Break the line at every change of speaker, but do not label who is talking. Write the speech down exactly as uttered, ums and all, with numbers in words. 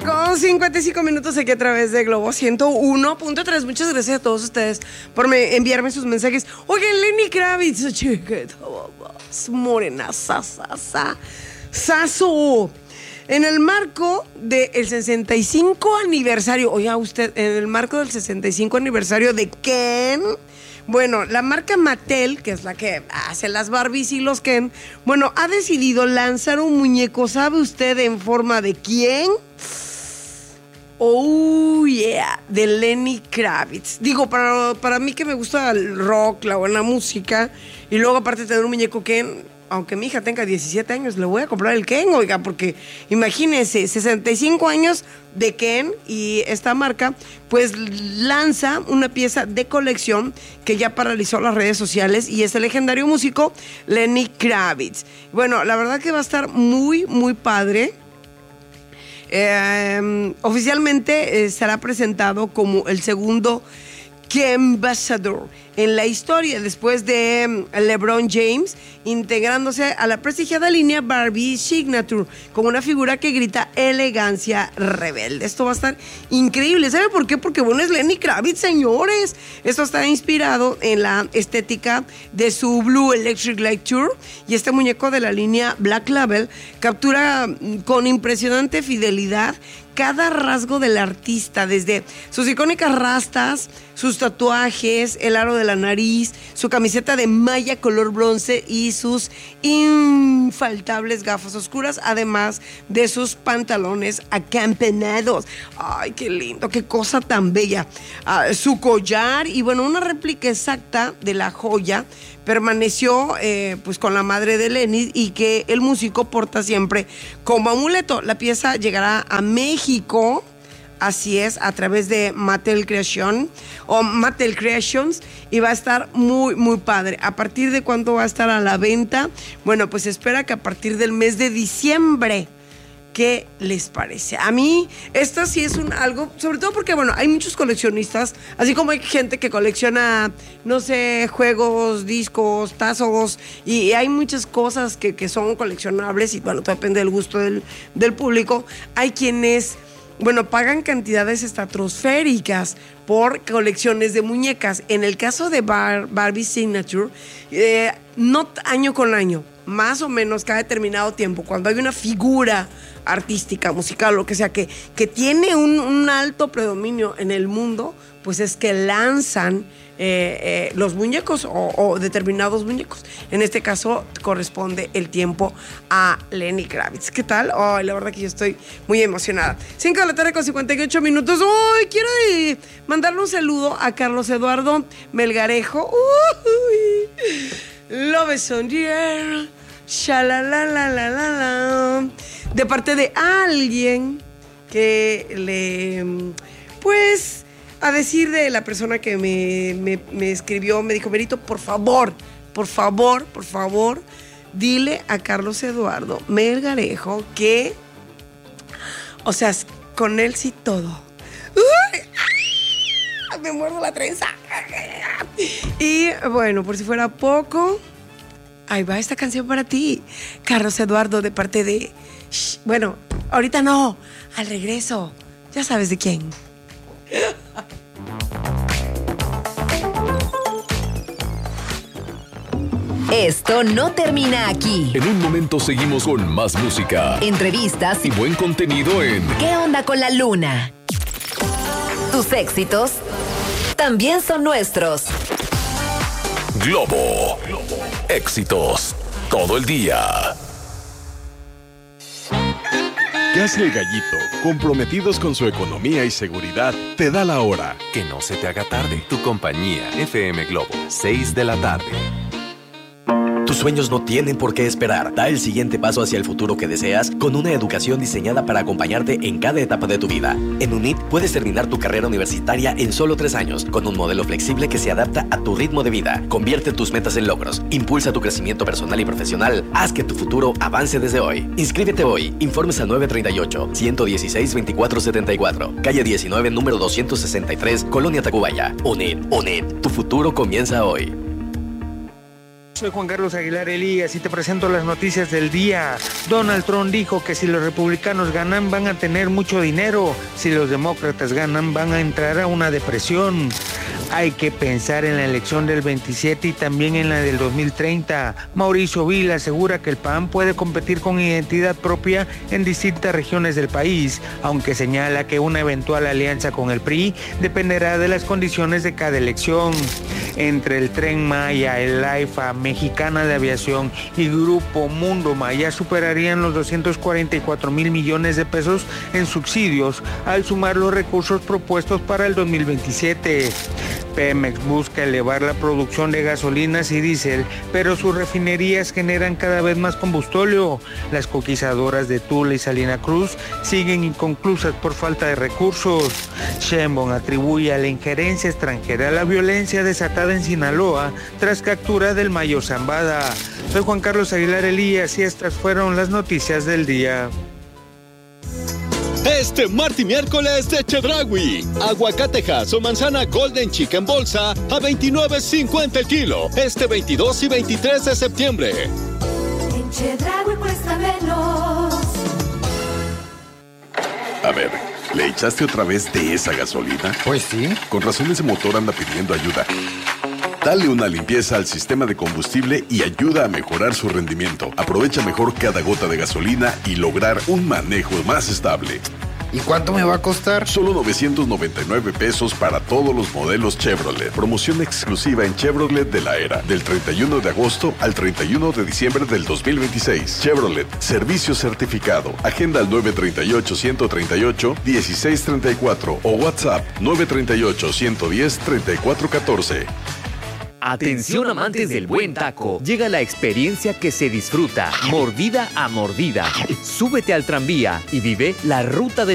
con cincuenta y cinco minutos aquí a través de Globo ciento uno punto tres. Muchas gracias a todos ustedes por me, enviarme sus mensajes. Oigan, Lenny Kravitz, chiquita, morena, sa, sa, sa, saso. En el marco del sesenta y cinco aniversario, oiga usted, en el marco del sesenta y cinco aniversario de Ken, bueno, la marca Mattel, que es la que hace las Barbies y los Ken, bueno, ha decidido lanzar un muñeco, ¿sabe usted en forma de quién? Oh, yeah, de Lenny Kravitz. Digo, para, para mí que me gusta el rock, la buena música, y luego aparte de tener un muñeco Ken, aunque mi hija tenga diecisiete años, le voy a comprar el Ken, oiga, porque imagínense, sesenta y cinco años de Ken, y esta marca pues lanza una pieza de colección que ya paralizó las redes sociales, y es el legendario músico Lenny Kravitz. Bueno, la verdad que va a estar muy, muy padre. Eh, oficialmente eh, será presentado como el segundo Kenbassador en la historia, después de LeBron James integrándose a la prestigiada línea Barbie Signature con una figura que grita elegancia rebelde. Esto va a estar increíble. ¿Sabe por qué? Porque bueno, es Lenny Kravitz, señores. Esto está inspirado en la estética de su Blue Electric Light Tour, y este muñeco de la línea Black Label captura con impresionante fidelidad cada rasgo del artista, desde sus icónicas rastas, sus tatuajes, el aro de la nariz, su camiseta de malla color bronce y sus infaltables gafas oscuras, además de sus pantalones acampanados. Ay, qué lindo, qué cosa tan bella. Ah, su collar y bueno, una réplica exacta de la joya permaneció eh, pues con la madre de Lenny, y que el músico porta siempre como amuleto. La pieza llegará a México, así es, a través de Mattel Creation o Mattel Creations, y va a estar muy, muy padre. ¿A partir de cuándo va a estar a la venta? Bueno, pues espera que a partir del mes de diciembre. ¿Qué les parece? A mí, esto sí es un algo, sobre todo porque, bueno, hay muchos coleccionistas, así como hay gente que colecciona, no sé, juegos, discos, tazos, y hay muchas cosas que, que son coleccionables, y bueno, todo depende del gusto del, del público. Hay quienes, bueno, pagan cantidades estratosféricas por colecciones de muñecas. En el caso de Bar- Barbie Signature, eh, no año con año, más o menos cada determinado tiempo, cuando hay una figura artística, musical, lo que sea, que, que tiene un, un alto predominio en el mundo, pues es que lanzan eh, eh, los muñecos o, o determinados muñecos. En este caso corresponde el tiempo a Lenny Kravitz. ¿Qué tal? Oh, la verdad que yo estoy muy emocionada. cinco de la tarde con cincuenta y ocho minutos. Oh, quiero eh, mandarle un saludo a Carlos Eduardo Melgarejo. Uy, Love is on the air. Shalalalalala. De parte de alguien que le, pues, a decir de la persona que me, me, me escribió, me dijo: Merito, por favor, por favor, por favor, dile a Carlos Eduardo Melgarejo que, o sea, con él sí todo. ¡Uy! ¡Ah! Me muerdo la trenza. Y bueno, por si fuera poco, ahí va esta canción para ti, Carlos Eduardo, de parte de... Shh, bueno, ahorita no, al regreso, ya sabes de quién.
Esto no termina aquí.
En un momento seguimos con más música,
entrevistas
y buen contenido en
¿Qué onda con la luna? Tus éxitos también son nuestros.
Globo. Éxitos todo el día.
¿Qué hace el gallito? Comprometidos con su economía y seguridad, te da la hora.
Que no se te haga tarde. Tu compañía F M Globo, seis de la tarde.
Tus sueños no tienen por qué esperar. Da el siguiente paso hacia el futuro que deseas con una educación diseñada para acompañarte en cada etapa de tu vida. En UNIT puedes terminar tu carrera universitaria en solo tres años, con un modelo flexible que se adapta a tu ritmo de vida. Convierte tus metas en logros. Impulsa tu crecimiento personal y profesional. Haz que tu futuro avance desde hoy. Inscríbete hoy. Informes al nueve tres ocho, uno uno seis, dos cuatro siete cuatro. Calle diecinueve, número doscientos sesenta y tres, Colonia Tacubaya. UNIT. UNIT. Tu futuro comienza hoy.
Soy Juan Carlos Aguilar Elías y te presento las noticias del día. Donald Trump dijo que si los republicanos ganan van a tener mucho dinero, si los demócratas ganan van a entrar a una depresión. Hay que pensar en la elección del veintisiete y también en la del dos mil treinta. Mauricio Vila asegura que el P A N puede competir con identidad propia en distintas regiones del país, aunque señala que una eventual alianza con el P R I dependerá de las condiciones de cada elección. Entre el Tren Maya, el AIFA, Mexicana de Aviación y Grupo Mundo Maya superarían los doscientos cuarenta y cuatro mil millones de pesos en subsidios al sumar los recursos propuestos para el dos mil veintisiete. Pemex busca elevar la producción de gasolinas y diésel, pero sus refinerías generan cada vez más combustóleo. Las coquizadoras de Tula y Salina Cruz siguen inconclusas por falta de recursos. Sheinbaum atribuye a la injerencia extranjera la violencia desatada en Sinaloa tras captura del Mayo Zambada. Soy Juan Carlos Aguilar Elías y estas fueron las noticias del día.
Este martes y miércoles de Chedraui. Aguacatejas o manzana Golden Chicken bolsa a veintinueve cincuenta el kilo. Este veintidós y veintitrés de septiembre.
En Chedraui cuesta menos.
A ver, ¿le echaste otra vez de esa gasolina?
Pues sí.
Con razón ese motor anda pidiendo ayuda. Dale una limpieza al sistema de combustible y ayuda a mejorar su rendimiento. Aprovecha mejor cada gota de gasolina y lograr un manejo más estable.
¿Y cuánto me va a costar?
Solo novecientos noventa y nueve pesos para todos los modelos Chevrolet. Promoción exclusiva en Chevrolet de la Era, del treinta y uno de agosto al treinta y uno de diciembre del dos mil veintiséis. Chevrolet, servicio certificado. Agenda al nueve tres ocho, uno tres ocho, uno seis tres cuatro o WhatsApp nueve tres ocho, uno uno cero, tres cuatro uno cuatro.
Atención amantes del buen taco. Llega la experiencia que se disfruta, mordida a mordida. Súbete al tranvía y vive la ruta del